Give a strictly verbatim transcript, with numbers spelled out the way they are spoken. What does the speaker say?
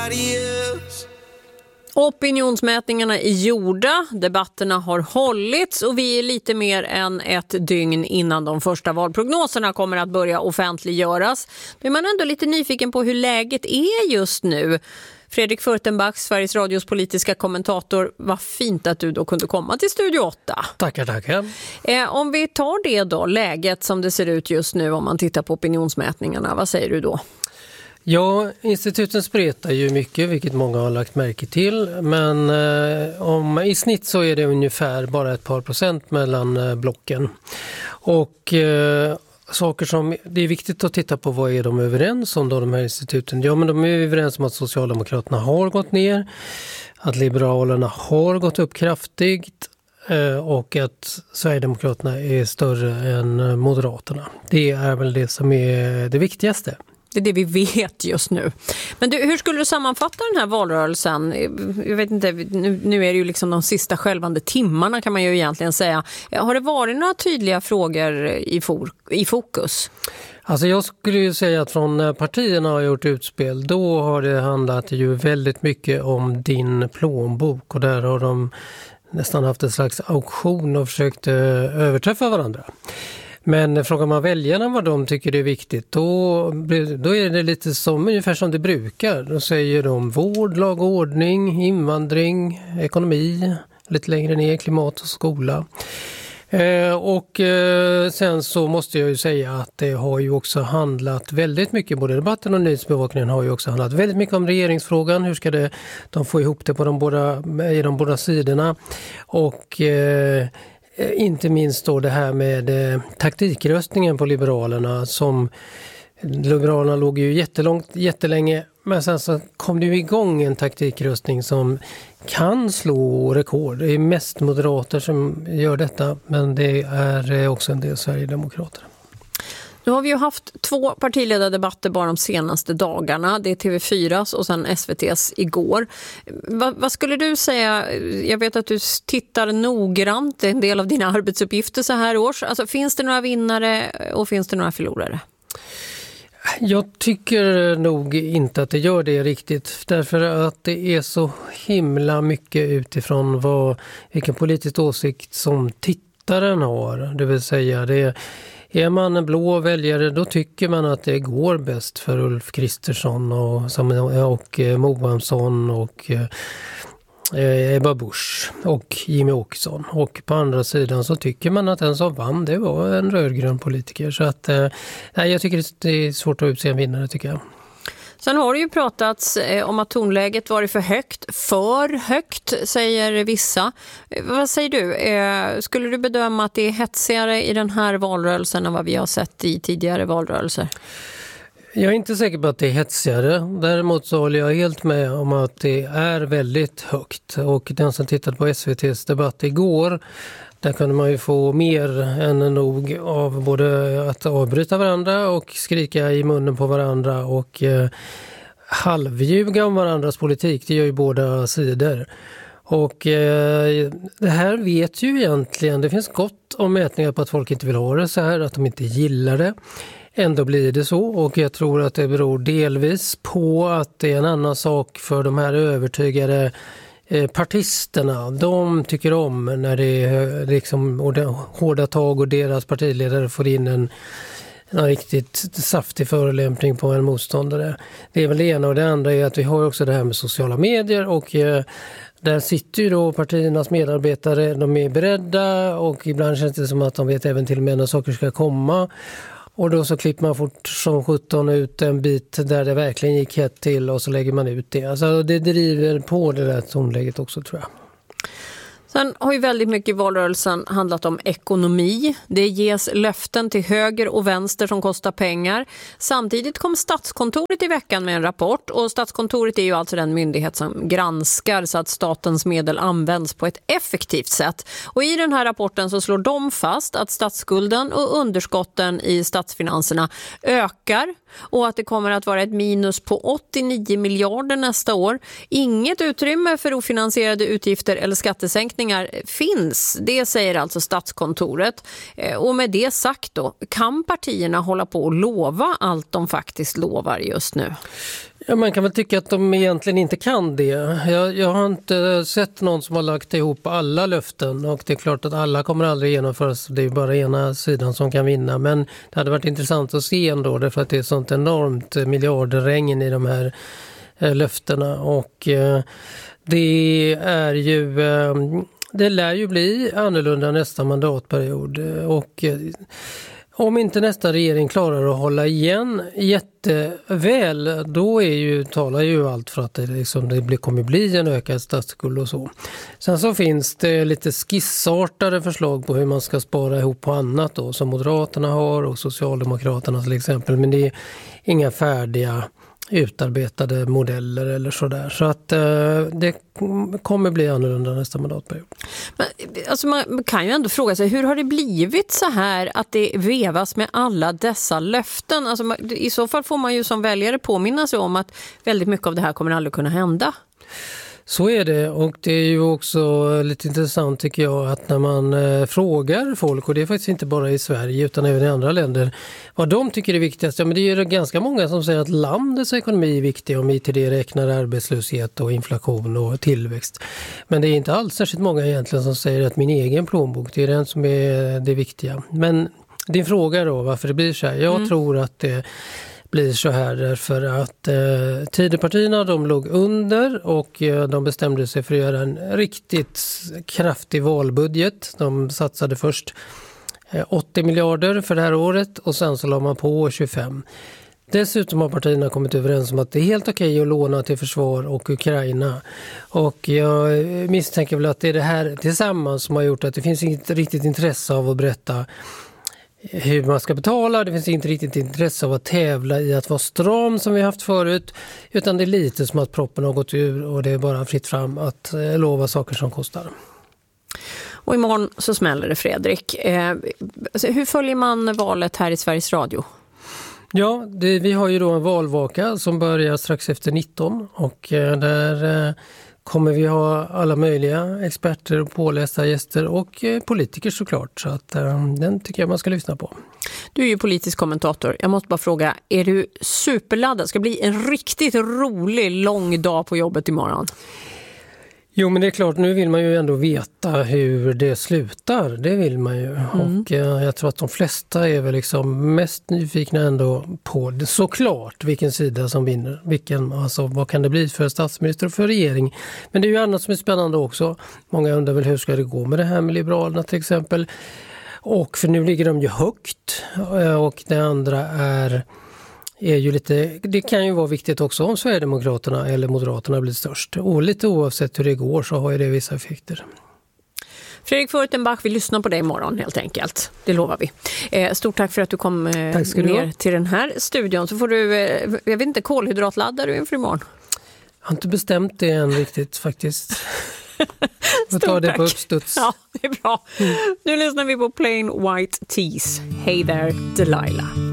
Opinionsmätningarna är gjorda, debatterna har hållits och vi är lite mer än ett dygn innan de första valprognoserna kommer att börja offentliggöras. Då är man ändå lite nyfiken på hur läget är just nu. Fredrik Furtenbach, Sveriges Radios politiska kommentator, vad fint att du då kunde komma till Studio åtta. Tackar, tackar. Eh, om vi tar det då, läget som det ser ut just nu om man tittar på opinionsmätningarna, vad säger du då? Ja, instituten spretar ju mycket, vilket många har lagt märke till. Men eh, om, i snitt så är det ungefär bara ett par procent mellan eh, blocken. Och eh, saker som det är viktigt att titta på, vad är de överens om då, de här instituten? Ja, men de är överens om att Socialdemokraterna har gått ner, att Liberalerna har gått upp kraftigt eh, och att Sverigedemokraterna är större än Moderaterna. Det är väl det som är det viktigaste. Det är det vi vet just nu. Men du, hur skulle du sammanfatta den här valrörelsen? Jag vet inte, nu, nu är det ju liksom de sista skälvande timmarna kan man ju egentligen säga. Har det varit några tydliga frågor i, for, i fokus? Alltså jag skulle ju säga att från partierna har gjort utspel, då har det handlat ju väldigt mycket om din plånbok. Och där har de nästan haft en slags auktion och försökt överträffa varandra. Men frågar man väljarna vad de tycker är viktigt, då, då är det lite som, ungefär som det brukar. Då säger de vård, lag och ordning, invandring, ekonomi, lite längre ner, klimat och skola. Eh, och eh, sen så måste jag ju säga att det har ju också handlat väldigt mycket, både debatten och nyhetsbevakningen har ju också handlat väldigt mycket om regeringsfrågan. Hur ska det, de få ihop det på de båda, i de båda sidorna? Och eh, inte minst då det här med eh, taktikröstningen på Liberalerna, som Liberalerna låg ju jättelångt, jättelänge, men sen så kom det ju igång en taktikröstning som kan slå rekord. Det är mest moderater som gör detta, men det är också en del Sverigedemokrater. Nu har vi ju haft två partiledardebatter bara de senaste dagarna. Det är T V fyras och sen S V T:s igår. Va, vad skulle du säga? Jag vet att du tittar noggrant. Det är en del av dina arbetsuppgifter så här års. Alltså, finns det några vinnare och finns det några förlorare? Jag tycker nog inte att det gör det riktigt. Därför att det är så himla mycket utifrån vad, vilken politisk åsikt som tittaren har. Det vill säga det är Är man en blå väljare, då tycker man att det går bäst för Ulf Kristersson och, och Mohamsson och eh, Ebba Busch och Jimmy Åkesson. Och på andra sidan så tycker man att den som vann, det var en rödgrön politiker. Så att, eh, nej, jag tycker det är svårt att utse en vinnare, tycker jag. Sen har det ju pratats eh, om att tonläget varit för högt. För högt, säger vissa. Eh, vad säger du? Eh, skulle du bedöma att det är hetsigare i den här valrörelsen än vad vi har sett i tidigare valrörelser? Jag är inte säker på att det är hetsigare. Däremot så håller jag helt med om att det är väldigt högt. Och den som tittade på S V T:s debatt igår, där kunde man ju få mer än nog av både att avbryta varandra och skrika i munnen på varandra och eh, halvljuga om varandras politik. Det gör ju båda sidor. Och eh, det här vet ju egentligen, det finns gott om mätningar på att folk inte vill ha det så här, att de inte gillar det. Ändå blir det så, och jag tror att det beror delvis på att det är en annan sak för de här övertygade partisterna. De tycker om när det är liksom hårda tag och deras partiledare får in en, en riktigt saftig förolämpning på en motståndare. Det är väl det ena, och det andra är att vi har också det här med sociala medier, och eh, där sitter ju då partiernas medarbetare, de är beredda och ibland känns det som att de vet även till och med när saker ska komma. Och då så klipper man fort som sjutton ut en bit där det verkligen gick hett till, och så lägger man ut det. Alltså det driver på det där tonläget också, tror jag. Sen har ju väldigt mycket i valrörelsen handlat om ekonomi. Det ges löften till höger och vänster som kostar pengar. Samtidigt kom Statskontoret i veckan med en rapport. Och Statskontoret är ju alltså den myndighet som granskar så att statens medel används på ett effektivt sätt. Och i den här rapporten så slår de fast att statsskulden och underskotten i statsfinanserna ökar. Och att det kommer att vara ett minus på åttionio miljarder nästa år. Inget utrymme för ofinansierade utgifter eller skattesänkningar finns. Det säger alltså Statskontoret. Och med det sagt då, kan partierna hålla på att lova allt de faktiskt lovar just nu? Ja, man kan väl tycka att de egentligen inte kan det. Jag, jag har inte sett någon som har lagt ihop alla löften och det är klart att alla kommer aldrig genomföras. Det är bara ena sidan som kan vinna, men det hade varit intressant att se ändå därför att det är sånt enormt miljardregn i de här eh, löftena och eh, det är ju eh, det lär ju bli annorlunda nästa mandatperiod och eh, om inte nästa regering klarar att hålla igen jätteväl, då är ju, talar ju allt för att det, liksom, det blir, kommer bli en ökad statsskuld och så. Sen så finns det lite skissartade förslag på hur man ska spara ihop på annat då, som Moderaterna har och Socialdemokraterna till exempel. Men det är inga färdiga utarbetade modeller eller sådär. Så att eh, det kommer bli annorlunda nästa mandatperiod. Men, alltså man kan ju ändå fråga sig, hur har det blivit så här att det vevas med alla dessa löften? Alltså, i så fall får man ju som väljare påminna sig om att väldigt mycket av det här kommer aldrig kunna hända. Så är det och det är ju också lite intressant tycker jag att när man eh, frågar folk, och det är faktiskt inte bara i Sverige utan även i andra länder, vad de tycker är viktigast. Ja, men det är ju ganska många som säger att landets ekonomi är viktig om I T D räknar arbetslöshet och inflation och tillväxt. Men det är inte alls särskilt många egentligen som säger att min egen plånbok, det är den som är det viktiga. Men din fråga då, varför det blir så här? Jag mm. tror att det blir så här därför att eh, Tidöpartierna de låg under och eh, de bestämde sig för att göra en riktigt kraftig valbudget. De satsade först eh, åttio miljarder för det här året och sen så la man på tjugofem. Dessutom har partierna kommit överens om att det är helt okej att låna till försvar och Ukraina. Och jag misstänker väl att det är det här tillsammans som har gjort att det finns inget riktigt intresse av att berätta hur man ska betala. Det finns inte riktigt intresse av att tävla i att vara stram som vi haft förut, utan det är lite som att proppen har gått ur och det är bara fritt fram att eh, lova saker som kostar. Och imorgon så smäller det, Fredrik. Eh, alltså, hur följer man valet här i Sveriges Radio? Ja, det, vi har ju då en valvaka som börjar strax efter nitton och eh, där eh, kommer vi ha alla möjliga experter och pålästa gäster och eh, politiker såklart. Så att, eh, den tycker jag man ska lyssna på. Du är ju politisk kommentator. Jag måste bara fråga, är du superladdad? Ska det bli en riktigt rolig lång dag på jobbet imorgon? Jo, men det är klart, nu vill man ju ändå veta hur det slutar. Det vill man ju. Mm. Och eh, jag tror att de flesta är väl liksom mest nyfikna ändå på det, såklart vilken sida som vinner. Vilken, alltså, vad kan det bli för statsminister och för regering? Men det är ju annat som är spännande också. Många undrar väl hur ska det gå med det här med Liberalerna till exempel. Och för nu ligger de ju högt och det andra är... är ju lite, det kan ju vara viktigt också om Sverigedemokraterna eller Moderaterna blir störst. Och lite oavsett hur det går så har ju det vissa effekter. Fredrik Furtenbach, vi lyssnar på dig imorgon helt enkelt. Det lovar vi. Eh, stort tack för att du kom eh, ner du till den här studion. Så får du, eh, jag vet inte, kolhydratladdar du inför imorgon? Jag har inte bestämt det än riktigt faktiskt. Jag tar det tack. På uppstuds. Ja, det är bra. Mm. Nu lyssnar vi på Plain White Tees. Hey there, Delilah.